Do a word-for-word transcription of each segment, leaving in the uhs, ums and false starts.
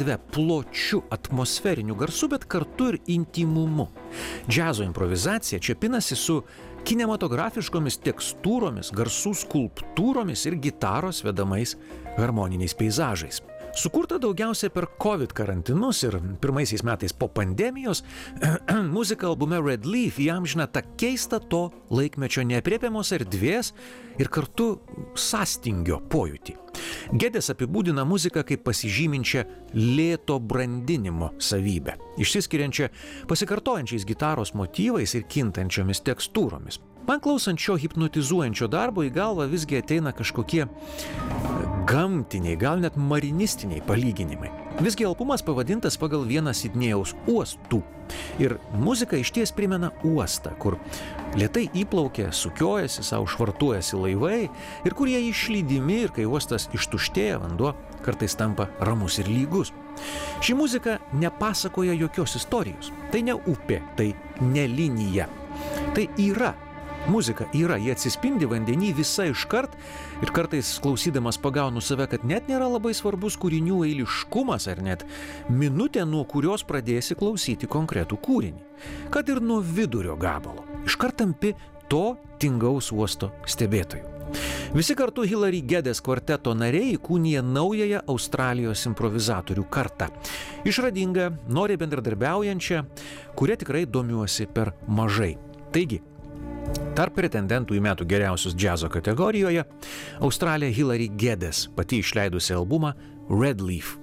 erdve, pločiu atmosferiniu garsu, bet kartu ir intymumu. Džiazo improvizacija čia pinasi su kinematografiškomis tekstūromis, garsų skulptūromis ir gitaros vedamais harmoniniais peizažais. Sukurta daugiausia per COVID karantinus ir pirmaisiais metais po pandemijos, muzika albume Red Leaf įamžina tą keistą to laikmečio neaprėpiamos erdvės ir kartu sąstingio pojūtį. Gedės apibūdina muziką kaip pasižyminčią lėto brandinimo savybę, išsiskiriančią pasikartojančiais gitaros motyvais ir kintančiomis tekstūromis. Man klausant šio hipnotizuojančio darbo į galvą visgi ateina kažkokie gamtiniai, gal net marinistiniai palyginimai. Visgi albumas pavadintas pagal vieną Sidnėjaus uostų. Ir muzika išties primena uostą, kur lėtai įplaukia, sukiojasi, savo švartuojasi laivai ir kur jie išlydimi ir kai uostas ištuštėja, vanduo kartais tampa ramus ir lygus. Ši muzika nepasakoja jokios istorijos. Tai ne upė, tai ne linija. Tai yra. Muzika yra, jie atsispindi vandenį visa iškart ir kartais klausydamas pagaunu save, kad net nėra labai svarbus kūrinių eiliškumas ar net minutė, nuo kurios pradėsi klausyti konkretų kūrinį. Kad ir nuo vidurio gabalo. Iškart tampi to tingaus uosto stebėtojų. Visi kartu Hilary Geddes kvarteto nariai įkūnija naująją Australijos improvizatorių kartą. Išradingą, noriai bendradarbiaujančią, kuria tikrai domiuosi per mažai. Taigi, tarp pretendentų į metų geriausius džiazo kategorijoje Australė Hilary Geddes, pati išleidusi albumą Red Leaf.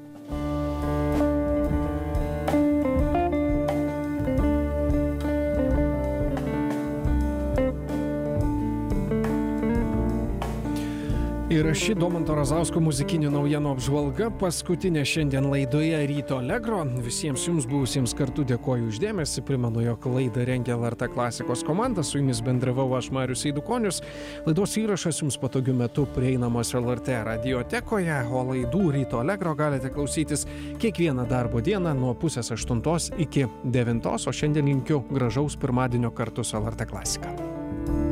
Ir ši Domanto Razausko muzikinių naujienų apžvalga paskutinė šiandien laidoje Ryto Allegro. Visiems jums buvusiems kartu dėkoju už dėmesį. Primenu, jog laidą rengia L R T Klasikos komanda. Su jumis bendravau aš, Marius Eidukonius. Laidos įrašas jums patogiu metu prieinamas L R T radiotekoje, o laidų Ryto Allegro galite klausytis kiekvieną darbo dieną nuo pusės aštuntos iki devintos, o šiandien linkiu gražaus pirmadienio kartu su L R T Klasika.